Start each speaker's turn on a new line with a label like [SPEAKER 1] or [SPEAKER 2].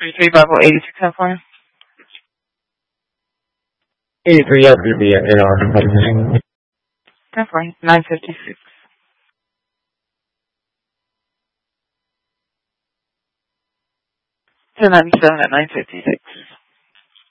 [SPEAKER 1] 33 Bible 86 have for you?
[SPEAKER 2] 83 has to be in our.
[SPEAKER 1] That's right. 956. 1097 at 956.